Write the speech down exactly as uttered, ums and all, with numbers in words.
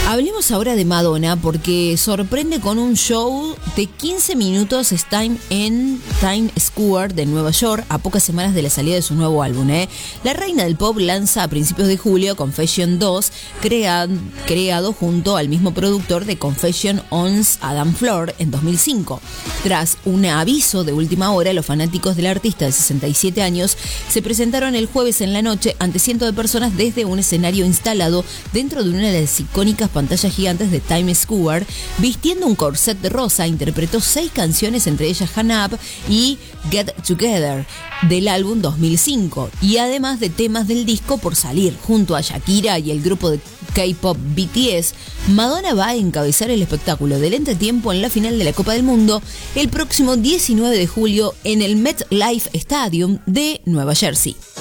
Hablemos ahora de Madonna porque sorprende con un show de quince minutos Time en Times Square de Nueva York a pocas semanas de la salida de su nuevo álbum. ¿eh? La reina del pop lanza a principios de julio Confession dos, creado, creado junto al mismo productor de Confession Ons, Adam Flor, en dos mil cinco. Tras un aviso de última hora, los fanáticos del artista de sesenta y siete años se presentaron el jueves en la noche ante cientos de personas desde un escenario instalado dentro de una de las icónicas pantallas gigantes de Times Square. Vistiendo un corset de rosa, interpretó seis canciones, entre ellas Hang Up y Get Together, del álbum dos mil cinco, y además de temas del disco por salir. Junto a Shakira y el grupo de K-pop B T S, Madonna va a encabezar el espectáculo del entretiempo en la final de la Copa del Mundo el próximo diecinueve de julio en el MetLife Stadium de Nueva Jersey.